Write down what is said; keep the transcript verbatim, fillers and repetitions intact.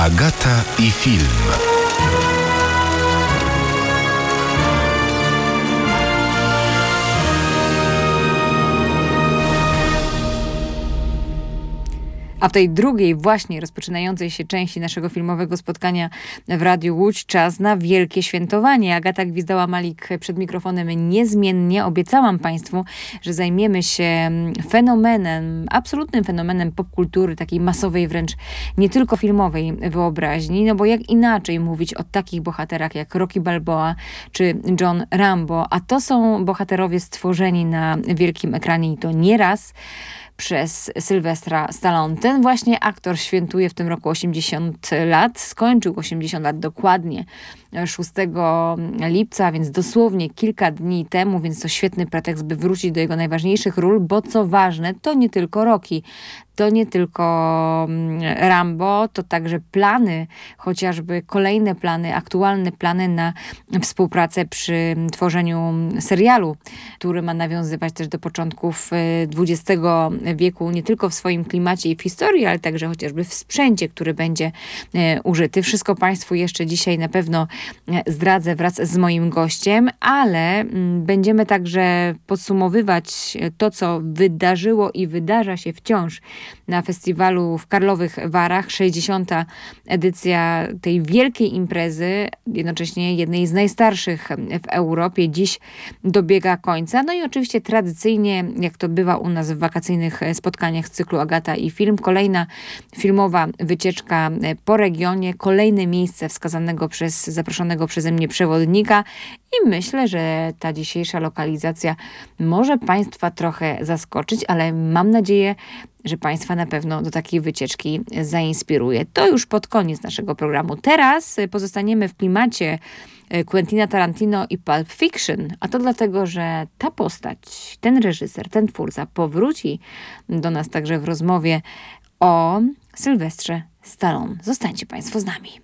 Agata i film. A w tej drugiej, właśnie rozpoczynającej się części naszego filmowego spotkania w Radiu Łódź czas na wielkie świętowanie. Agata Gwizdała-Malik przed mikrofonem niezmiennie. Obiecałam Państwu, że zajmiemy się fenomenem, absolutnym fenomenem popkultury, takiej masowej wręcz, nie tylko filmowej wyobraźni. No bo jak inaczej mówić o takich bohaterach jak Rocky Balboa czy John Rambo. A to są bohaterowie stworzeni na wielkim ekranie i to nie raz przez Sylwestra Stallone. Ten właśnie aktor świętuje w tym roku osiemdziesiąt lat. Skończył osiemdziesiąt lat dokładnie szóstego lipca, więc dosłownie kilka dni temu, więc to świetny pretekst, by wrócić do jego najważniejszych ról, bo co ważne, to nie tylko Rocky, to nie tylko Rambo, to także plany, chociażby kolejne plany, aktualne plany na współpracę przy tworzeniu serialu, który ma nawiązywać też do początków dwudziestego wieku, nie tylko w swoim klimacie i w historii, ale także chociażby w sprzęcie, który będzie użyty. Wszystko Państwu jeszcze dzisiaj na pewno zdradzę wraz z moim gościem, ale będziemy także podsumowywać to, co wydarzyło i wydarza się wciąż na festiwalu w Karlowych Warach. sześćdziesiąta edycja tej wielkiej imprezy, jednocześnie jednej z najstarszych w Europie, dziś dobiega końca. No i oczywiście tradycyjnie, jak to bywa u nas w wakacyjnych spotkaniach z cyklu Agata i film, kolejna filmowa wycieczka po regionie, kolejne miejsce wskazanego przez zaproszonego przeze mnie przewodnika i myślę, że ta dzisiejsza lokalizacja może Państwa trochę zaskoczyć, ale mam nadzieję, że Państwa na pewno do takiej wycieczki zainspiruje. To już pod koniec naszego programu. Teraz pozostaniemy w klimacie Quentina Tarantino i Pulp Fiction, a to dlatego, że ta postać, ten reżyser, ten twórca powróci do nas także w rozmowie o Sylwestrze Stallone. Zostańcie Państwo z nami.